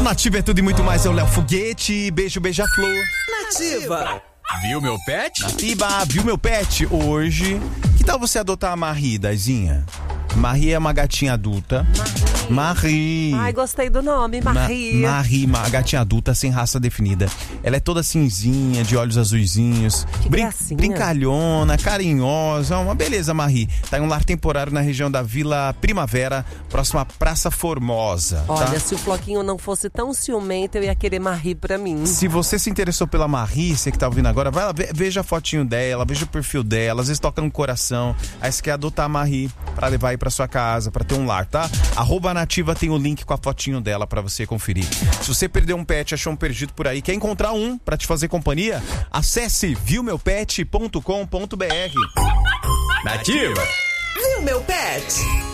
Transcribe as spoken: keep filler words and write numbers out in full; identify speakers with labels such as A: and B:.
A: Nativa é tudo e muito mais. É o Léo Foguete. Beijo, beija-flor.
B: Nativa. Viu meu pet?
A: Nativa, viu meu pet? Hoje, que tal você adotar a Marie, Daizinha? Marie é uma gatinha adulta. Marie.
C: Ai, gostei do nome, Marie.
A: Ma Marie, uma gatinha adulta sem raça definida. Ela é toda cinzinha, de olhos azuizinhos.
C: Que
A: brin
C: gracinha.
A: Brincalhona, carinhosa. Uma beleza, Marie. Tá em um lar temporário na região da Vila Primavera, próxima à Praça Formosa.
C: Olha,
A: tá?
C: se o Floquinho não fosse tão ciumento, eu ia querer Marie pra mim.
A: Se você se interessou pela Marie, você que tá ouvindo agora, vai lá, veja a fotinho dela, veja o perfil dela, às vezes toca no coração. Aí você quer adotar a Marie pra levar aí pra sua casa, pra ter um lar, tá? Arroba Nativa tem o link com a fotinho dela pra você conferir. Se você perdeu um pet, achou um perdido por aí, quer encontrar um pra te fazer companhia, acesse viu meu pet ponto com ponto br.
B: Nativa.
D: Viu meu pet?